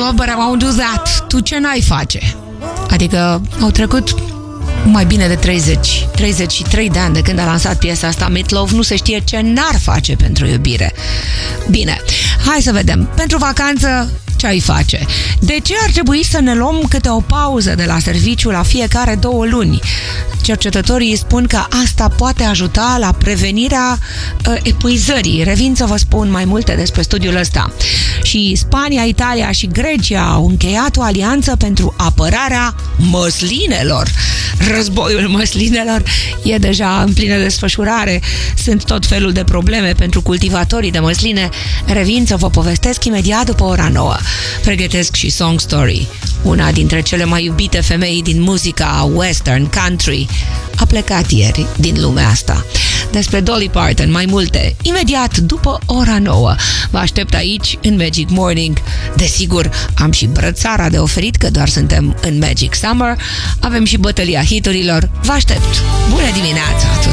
love but I won't do that. Tu ce n-ai face? Adică au trecut mai bine de 33 de ani de când a lansat piesa asta. Meatloaf nu se știe ce n-ar face pentru iubire. Bine, hai să vedem. Pentru vacanță, ce ai face? De ce ar trebui să ne luăm câte o pauză de la serviciu la fiecare 2 luni? Cercetătorii spun că asta poate ajuta la prevenirea epuizării. Revin să vă spun mai multe despre studiul ăsta. Și Spania, Italia și Grecia au încheiat o alianță pentru apărarea măslinelor. Războiul măslinelor e deja în plină desfășurare. Sunt tot felul de probleme pentru cultivatorii de măsline. Revin să vă povestesc imediat după ora 9. Pregătesc și Song Story. Una dintre cele mai iubite femei din muzica western country a plecat ieri din lumea asta. Despre Dolly Parton mai multe imediat după ora 9. Vă aștept aici în Magic Morning. Desigur, am și brățara de oferit, că doar suntem în Magic Summer. Avem și bătălia hiturilor. Vă aștept! Bună dimineața tuturor!